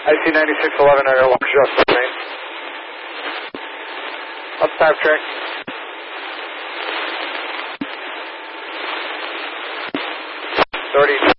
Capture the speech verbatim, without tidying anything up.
I C ninety-six eleven, I got one just on main. Up five track. Thirty.